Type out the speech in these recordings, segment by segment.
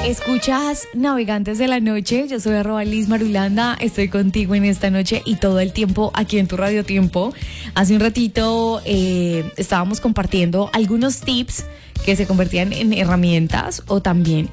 Escuchas Navegantes de la Noche, yo soy @Liz Marulanda, estoy contigo en esta noche y todo el tiempo aquí en tu Radio Tiempo. Hace un ratito estábamos compartiendo algunos tips que se convertían en herramientas o también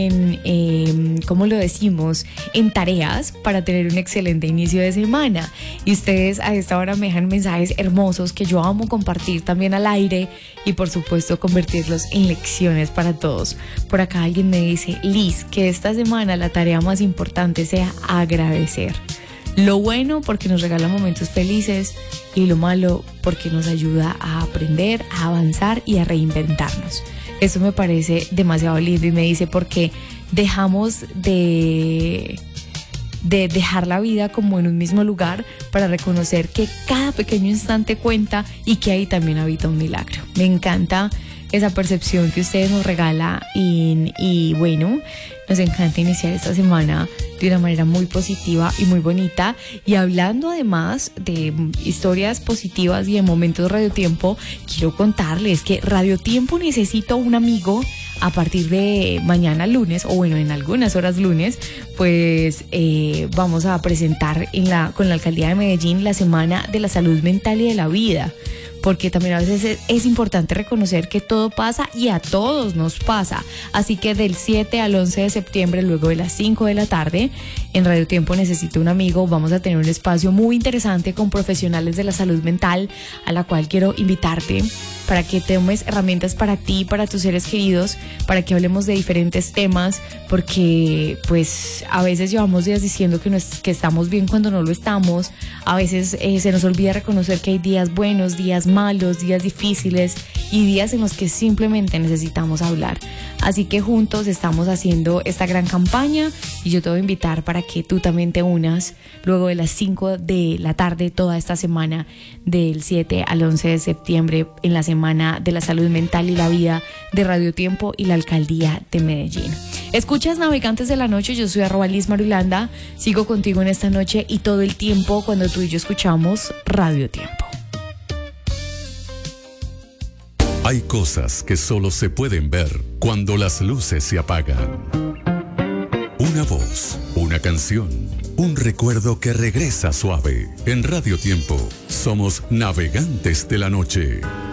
en, ¿cómo lo decimos?, en tareas para tener un excelente inicio de semana. Y ustedes a esta hora me dejan mensajes hermosos que yo amo compartir también al aire y por supuesto convertirlos en lecciones para todos. Por acá alguien me dice: Liz, que esta semana la tarea más importante sea agradecer. Lo bueno porque nos regala momentos felices y lo malo porque nos ayuda a aprender, a avanzar y a reinventarnos. Eso me parece demasiado lindo y me dice porque dejamos de dejar la vida como en un mismo lugar para reconocer que cada pequeño instante cuenta y que ahí también habita un milagro. Me encanta esa percepción que ustedes nos regalan y bueno, nos encanta iniciar esta semana de una manera muy positiva y muy bonita. Y hablando además de historias positivas y de momentos Radio Tiempo, quiero contarles que Radio Tiempo necesita un amigo a partir de mañana lunes, o bueno, en algunas horas lunes, pues vamos a presentar con la Alcaldía de Medellín la Semana de la Salud Mental y de la Vida. Porque también a veces es importante reconocer que todo pasa y a todos nos pasa. Así que del 7 al 11 de septiembre, luego de las 5 de la tarde, en Radio Tiempo Necesito un Amigo, vamos a tener un espacio muy interesante con profesionales de la salud mental, a la cual quiero invitarte para que tomes herramientas para ti y para tus seres queridos, para que hablemos de diferentes temas, porque pues a veces llevamos días diciendo que estamos bien cuando no lo estamos. A veces se nos olvida reconocer que hay días buenos, días malos, días difíciles y días en los que simplemente necesitamos hablar. Así que juntos estamos haciendo esta gran campaña y yo te voy a invitar para que tú también te unas luego de las 5 de la tarde toda esta semana, del 7 al 11 de septiembre, en la Semana de la Salud Mental y la Vida de Radio Tiempo y la Alcaldía de Medellín. Escuchas Navegantes de la Noche, yo soy @Liz Marulanda, sigo contigo en esta noche y todo el tiempo cuando tú y yo escuchamos Radio Tiempo. Hay cosas que solo se pueden ver cuando las luces se apagan. Una voz, una canción, un recuerdo que regresa suave. En Radio Tiempo somos Navegantes de la Noche.